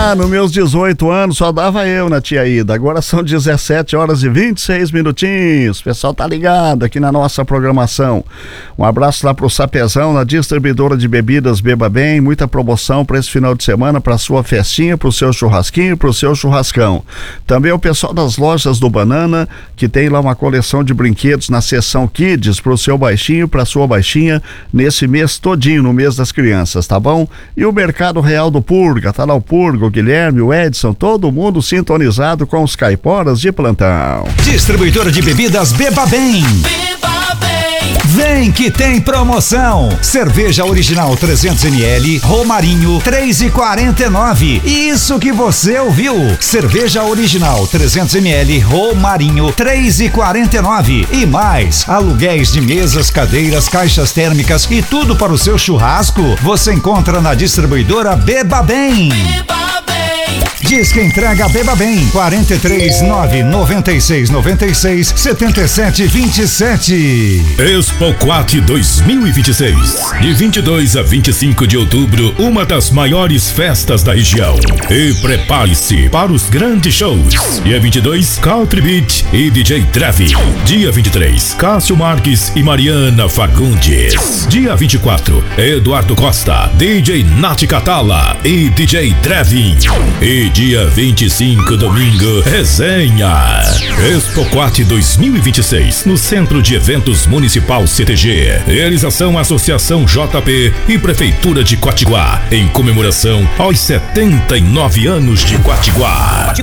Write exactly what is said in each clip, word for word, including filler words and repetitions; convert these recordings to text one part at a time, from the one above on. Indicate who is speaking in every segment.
Speaker 1: Ah, nos meus dezoito anos só dava eu na Tia Ida. Agora são dezessete horas e vinte e seis minutinhos. O pessoal tá ligado aqui na nossa programação. Um abraço lá pro Sapezão, na distribuidora de bebidas Beba Bem. Muita promoção para esse final de semana, para sua festinha, pro seu churrasquinho, pro seu churrascão. Também o pessoal das lojas do Banana, que tem lá uma coleção de brinquedos na seção Kids pro seu baixinho, pra sua baixinha, nesse mês todinho, no mês das crianças, tá bom? E o Mercado Real do Purga, tá lá o Purga, o Guilherme, o Edson, todo mundo sintonizado com os caiporas de plantão.
Speaker 2: Distribuidora de bebidas Beba Bem. Beba Bem. Vem que tem promoção. Cerveja original trezentos mililitros, Romarinho, três e quarenta e nove. Isso que você ouviu. Cerveja original trezentos mililitros, Romarinho, três e quarenta e nove. E mais, aluguéis de mesas, cadeiras, caixas térmicas e tudo para o seu churrasco. Você encontra na distribuidora Beba Bem. Beba Bem. Diz que entrega Beba Bem. quarenta e três, nove, noventa e seis, noventa e seis, setenta e sete, vinte e sete.
Speaker 3: Expoquat dois mil e vinte e seis. De vinte e dois a vinte e cinco de outubro, uma das maiores festas da região. E prepare-se para os grandes shows. Dia vinte e dois, Country Beat e D J Trevi. Dia vinte e três, Cássio Marques e Mariana Fagundes. Dia vinte e quatro, Eduardo Costa, D J Nath Catala e D J Trevi. E dia vinte e cinco, domingo, resenha. Expoquat dois mil e vinte e seis, no Centro de Eventos Municipal C T G. Realização Associação J P e Prefeitura de Quatiguá, em comemoração aos setenta e nove anos de Quatiguá.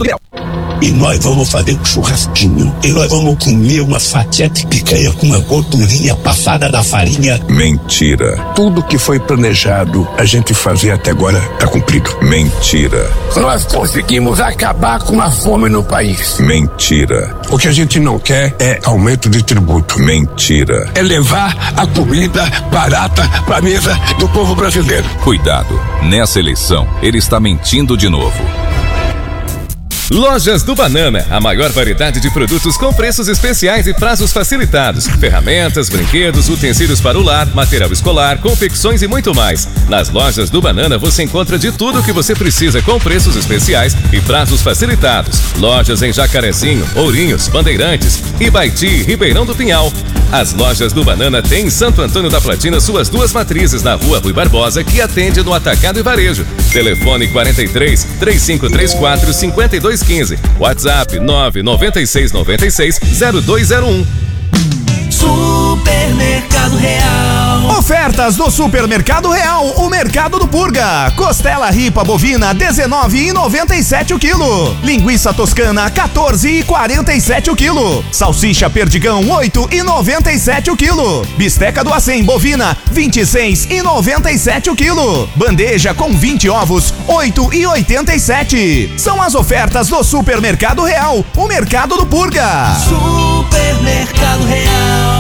Speaker 4: E nós vamos fazer um churrasquinho. E nós vamos comer uma fatia de picanha com uma gordurinha passada da farinha.
Speaker 5: Mentira. Tudo que foi planejado a gente fazer até agora tá cumprido. Mentira.
Speaker 4: Nós conseguimos acabar com a fome no país.
Speaker 5: Mentira.
Speaker 4: O que a gente não quer é aumento de tributo.
Speaker 5: Mentira.
Speaker 4: É levar a comida barata pra mesa do povo brasileiro.
Speaker 6: Cuidado, nessa eleição ele está mentindo de novo.
Speaker 7: Lojas do Banana, a maior variedade de produtos com preços especiais e prazos facilitados. Ferramentas, brinquedos, utensílios para o lar, material escolar, confecções e muito mais. Nas Lojas do Banana você encontra de tudo o que você precisa com preços especiais e prazos facilitados. Lojas em Jacarezinho, Ourinhos, Bandeirantes, Ibaiti e Ribeirão do Pinhal. As Lojas do Banana têm em Santo Antônio da Platina suas duas matrizes na Rua Rui Barbosa, que atende no atacado e varejo. Telefone quarenta e três, três cinco três quatro, cinco dois um cinco. WhatsApp nove nove seis nove seis, zero dois zero um.
Speaker 2: Supermercado Real. Ofertas do Supermercado Real, o Mercado do Purga. Costela ripa bovina dezenove e noventa e sete o quilo. Linguiça toscana quatorze e quarenta e sete o quilo. Salsicha perdigão oito e noventa e sete o quilo. Bisteca do acém bovina vinte e seis e noventa e sete o quilo. Bandeja com vinte ovos oito e oitenta e sete. São as ofertas do Supermercado Real, o Mercado do Purga. Supermercado Real.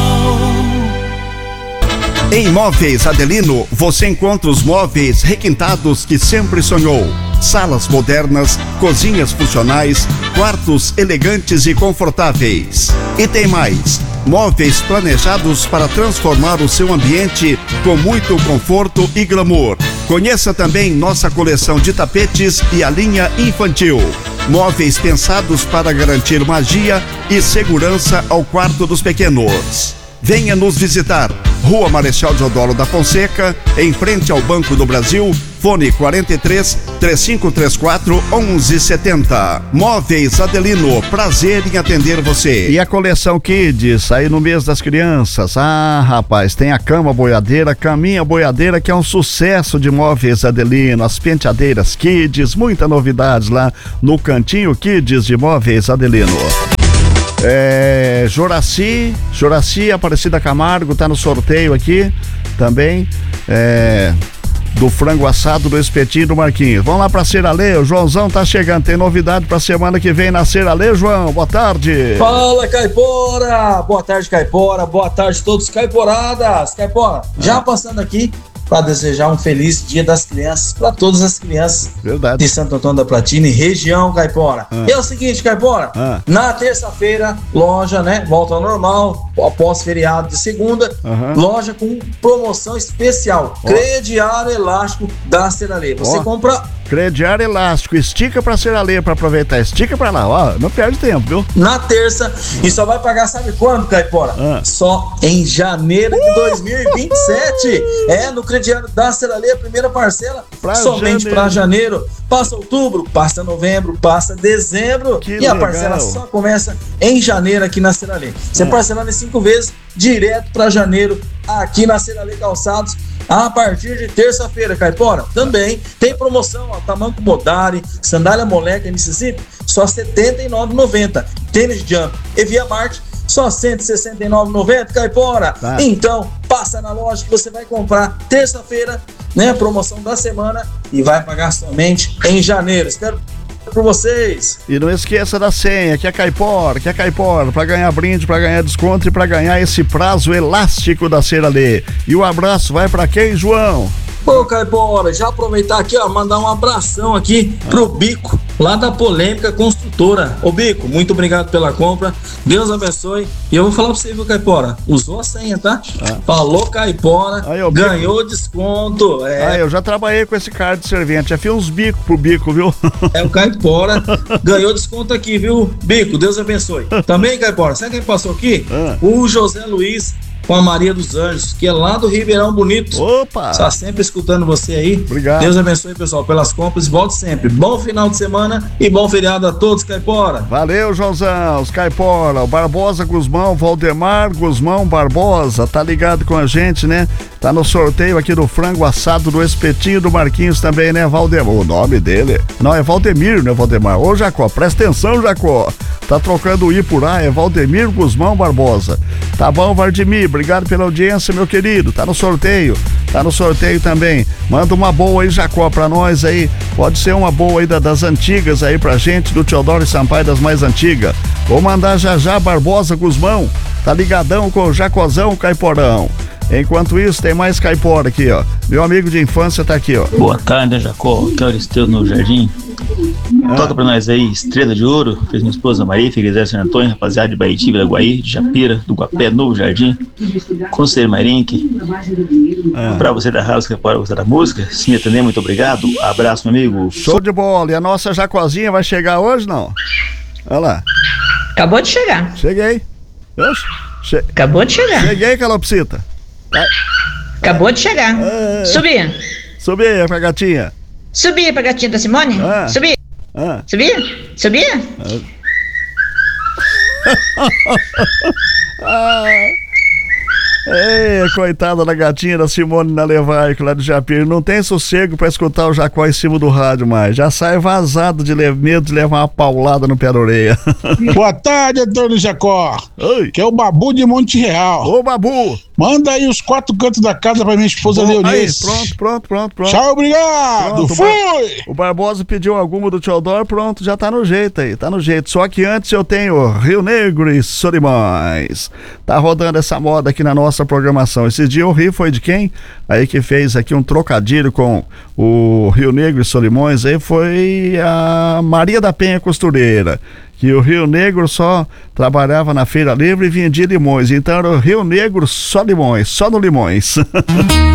Speaker 1: Em Móveis Adelino, você encontra os móveis requintados que sempre sonhou. Salas modernas, cozinhas funcionais, quartos elegantes e confortáveis. E tem mais, móveis planejados para transformar o seu ambiente com muito conforto e glamour. Conheça também nossa coleção de tapetes e a linha infantil. Móveis pensados para garantir magia e segurança ao quarto dos pequenos. Venha nos visitar. Rua Marechal Deodoro da Fonseca, em frente ao Banco do Brasil. Fone quarenta e três, três cinco três quatro, onze setenta. Móveis Adelino, prazer em atender você. E a coleção Kids, aí no mês das crianças. Ah, rapaz, tem a cama boiadeira, caminha boiadeira, que é um sucesso de Móveis Adelino. As penteadeiras Kids, muita novidades lá no Cantinho Kids de Móveis Adelino. É, Joraci, Joraci Aparecida Camargo tá no sorteio aqui também, é, do frango assado do espetinho do Marquinhos. Vamos lá pra Seralê, o Joãozão tá chegando, tem novidade pra semana que vem na Seralê, João, boa tarde.
Speaker 8: Fala, Caipora, boa tarde, Caipora, boa tarde a todos, Caiporadas. Caipora, já ah. passando aqui para desejar um feliz Dia das Crianças para todas as crianças
Speaker 1: Verdade.
Speaker 8: de Santo Antônio da Platina e região, Caipora. Ah. E é o seguinte, Caipora, ah. na terça-feira, loja, né, volta ao normal, após feriado de segunda, uhum. loja com promoção especial, oh. crediário elástico da Seralê. Você oh. compra
Speaker 9: Crediário elástico, estica pra Seralê pra aproveitar, estica pra lá, ó, não perde tempo, viu?
Speaker 8: Na terça, e só vai pagar sabe quando, Caipora? Ah. Só em janeiro de dois mil e vinte e sete. É, no crediário da Seralê, a primeira parcela, pra somente janeiro. Pra janeiro. Passa outubro, passa novembro, passa dezembro. Que e legal. A parcela só começa em janeiro aqui na Seralê. Você ah. parcelando em cinco vezes, direto pra janeiro, aqui na Seralê Calçados, a partir de terça-feira, Caipora. Também tem promoção, ó, tamanco Modari, sandália moleca Mississippi, só setenta e nove reais e noventa centavos. Tênis Jump e Via Marte, só cento e sessenta e nove reais e noventa centavos, Caipora. Tá. Então, passa na loja que você vai comprar terça-feira, né, promoção da semana, e vai pagar somente em janeiro. Espero por vocês.
Speaker 9: E não esqueça da senha, que é Caipora, que é Caipora, pra ganhar brinde, pra ganhar desconto e pra ganhar esse prazo elástico da Seralê. E o abraço vai pra quem, João?
Speaker 8: Ô, Caipora, já aproveitar aqui, ó, mandar um abração aqui ah. pro Bico, lá da Polêmica Construtora. Ô, Bico, muito obrigado pela compra, Deus abençoe. E eu vou falar pra você, viu, Caipora? Usou a senha, tá? Ah. Falou Caipora, aí, ó, ganhou desconto. É.
Speaker 9: Ah, eu já trabalhei com esse cara de servente, já fiz uns bicos pro Bico, viu?
Speaker 8: É o Caipora, ganhou desconto aqui, viu? Bico, Deus abençoe. Também, Caipora, sabe quem passou aqui? Ah. O José Luiz, com a Maria dos Anjos, que é lá do Ribeirão Bonito.
Speaker 9: Opa!
Speaker 8: Está sempre escutando você aí.
Speaker 9: Obrigado.
Speaker 8: Deus abençoe, pessoal, pelas compras. Volte sempre. Bom final de semana e bom feriado a todos, Caipora.
Speaker 9: Valeu, Joãozão, os Caipora, o Barbosa Guzmão, Valdemar Guzmão Barbosa, tá ligado com a gente, né? Tá no sorteio aqui do frango assado do espetinho do Marquinhos também, né, Valdemar? O nome dele, não, é Valdemir, né, Valdemar? Ô, Jacó, presta atenção, Jacó. Tá trocando o I por A, é Valdemir Guzmão Barbosa. Tá bom, Vardimir, obrigado pela audiência, meu querido. Tá no sorteio, tá no sorteio também. Manda uma boa aí, Jacó, pra nós aí. Pode ser uma boa aí da, das antigas aí pra gente, do Teodoro Sampaio, das mais antigas. Vou mandar já já Barbosa Guzmão, tá ligadão com o Jacozão Caiporão. Enquanto isso, tem mais Caipora aqui, ó. Meu amigo de infância tá aqui, ó.
Speaker 10: Boa tarde, Jacó. Que hora esteu no jardim? Ah. Toca pra nós aí, Estrela de Ouro. Fez minha esposa Maria, Figueiredo San Antônio, rapaziada de Baitiba, da Guaí, de Japira, do Guapé, Novo Jardim. Conselheiro Marinque. Ah. Pra você da Rádio Caipora, você da música. Se me atender, muito obrigado. Abraço, meu amigo.
Speaker 9: Show de bola. E a nossa Jacozinha vai chegar hoje, não? Olha lá.
Speaker 11: Acabou de chegar.
Speaker 9: Cheguei. Oxe, che...
Speaker 11: Acabou de chegar.
Speaker 9: Cheguei, Calopsita.
Speaker 11: Acabou de chegar. Ah, subia.
Speaker 9: Subia pra gatinha.
Speaker 11: Subia pra gatinha da Simone. Ah, subia. Ah, subia. Subia.
Speaker 9: Ah. Ei, coitada da gatinha da Simone na Levaico, lá do Japir. Não tem sossego pra escutar o Jacó em cima do rádio mais. Já sai vazado de le- medo de levar uma paulada no pé da orelha.
Speaker 12: Boa tarde, Antônio Jacó.
Speaker 9: Oi.
Speaker 12: Que é o Babu de Monte Real.
Speaker 9: Ô, Babu.
Speaker 12: Manda aí os quatro cantos da casa pra minha esposa Leonice.
Speaker 9: Pronto, pronto, pronto, pronto.
Speaker 12: Tchau, obrigado. Pronto, fui!
Speaker 9: O Barbosa pediu alguma do Teodoro, pronto, já tá no jeito aí, tá no jeito. Só que antes eu tenho Rio Negro e Solimões. Tá rodando essa moda aqui na nossa programação. Esse dia o Rio foi de quem? Aí que fez aqui um trocadilho com o Rio Negro e Solimões, aí foi a Maria da Penha Costureira. Que o Rio Negro só trabalhava na Feira Livre e vendia limões. Então era o Rio Negro só limões, só no limões.